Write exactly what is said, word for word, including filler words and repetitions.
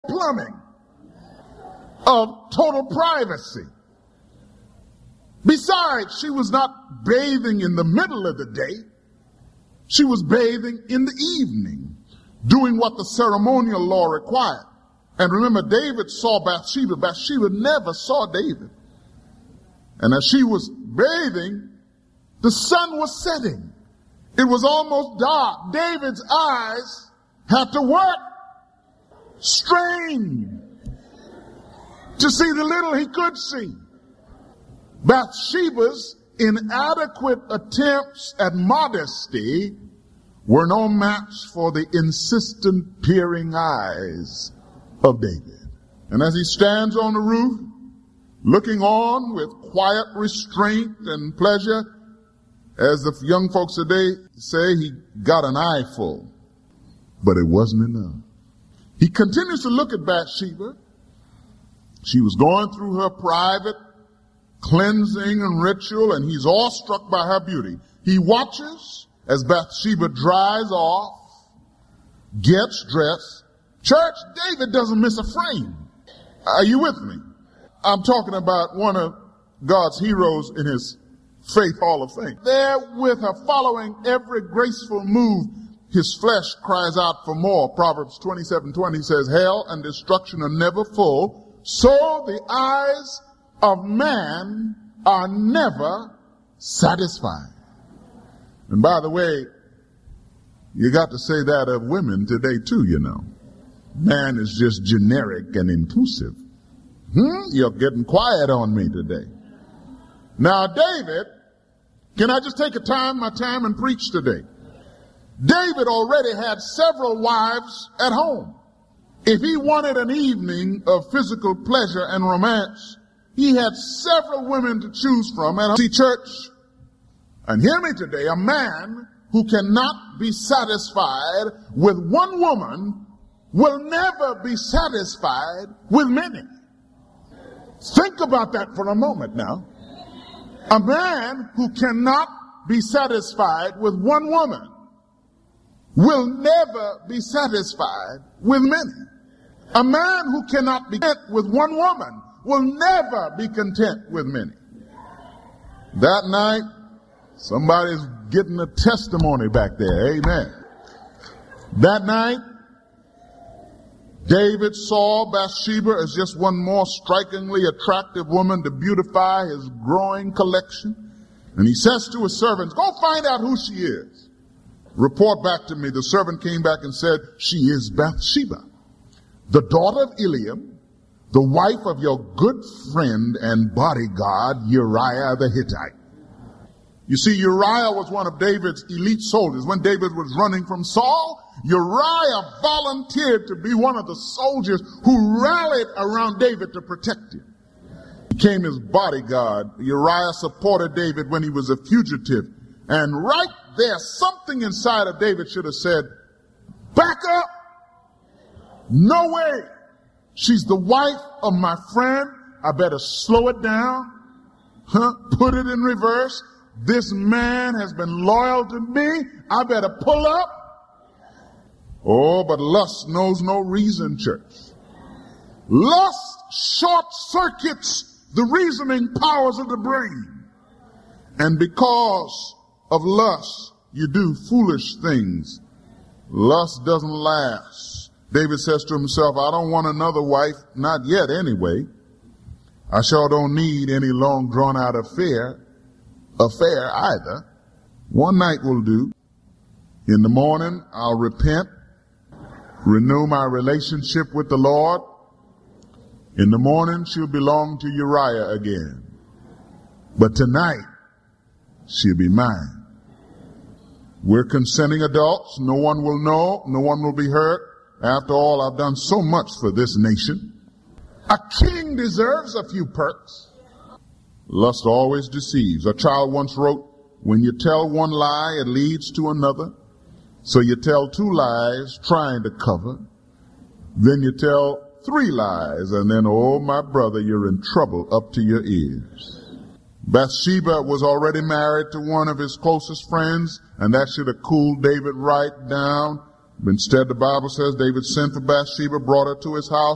plumbing of total privacy. Besides, she was not bathing in the middle of the day. She was bathing in the evening, doing what the ceremonial law required. And remember, David saw Bathsheba. Bathsheba never saw David. And as she was bathing, the sun was setting. It was almost dark. David's eyes had to work, strain, to see the little he could see. Bathsheba's inadequate attempts at modesty were no match for the insistent peering eyes of David. And as he stands on the roof, looking on with quiet restraint and pleasure, as the young folks today say, he got an eyeful, but it wasn't enough. He continues to look at Bathsheba. She was going through her private cleansing and ritual, and he's awestruck by her beauty. He watches as Bathsheba dries off, gets dressed. Church, David doesn't miss a frame. Are you with me? I'm talking about one of God's heroes in his Faith Hall of Fame. There with her following every graceful move, his flesh cries out for more. Proverbs twenty-seven twenty says, hell and destruction are never full, so the eyes of man are never satisfied. And by the way, you got to say that of women today too, you know. Man is just generic and inclusive. Hmm? You're getting quiet on me today. Now, David, can I just take a time, my time and preach today? David already had several wives at home. If he wanted an evening of physical pleasure and romance, he had several women to choose from at home. See, church, and hear me today, a man who cannot be satisfied with one woman will never be satisfied with many. Think about that for a moment now. A man who cannot be satisfied with one woman will never be satisfied with many. A man who cannot be content with one woman will never be content with many. That night, somebody's getting a testimony back there. Amen. That night, David saw Bathsheba as just one more strikingly attractive woman to beautify his growing collection. And he says to his servants, go find out who she is. Report back to me. The servant came back and said, she is Bathsheba, the daughter of Eliam, the wife of your good friend and bodyguard Uriah the Hittite. You see, Uriah was one of David's elite soldiers. When David was running from Saul, Uriah volunteered to be one of the soldiers who rallied around David to protect him. He became his bodyguard. Uriah supported David when he was a fugitive. And right there, something inside of David should have said, back up. No way. She's the wife of my friend. I better slow it down. Huh? Put it in reverse. This man has been loyal to me. I better pull up. Oh, but lust knows no reason, church. Lust short circuits the reasoning powers of the brain. And because of lust, you do foolish things. Lust doesn't last. David says to himself, I don't want another wife, not yet anyway. I sure don't need any long drawn out affair, affair either. One night will do. In the morning, I'll repent, renew my relationship with the Lord. In the morning, she'll belong to Uriah again. But tonight, she'll be mine. We're consenting adults. No one will know. No one will be hurt. After all, I've done so much for this nation. A king deserves a few perks. Lust always deceives. A child once wrote, when you tell one lie, it leads to another. So you tell two lies trying to cover. Then you tell three lies, and then, oh, my brother, you're in trouble up to your ears. Bathsheba was already married to one of his closest friends, and that should have cooled David right down. Instead, the Bible says David sent for Bathsheba, brought her to his house,